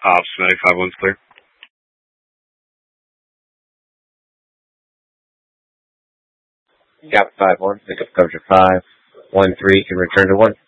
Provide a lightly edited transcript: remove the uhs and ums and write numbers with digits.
Ops 95-1's clear. Gap 5-1, pick up coverage of 5-1-3, can return to 1.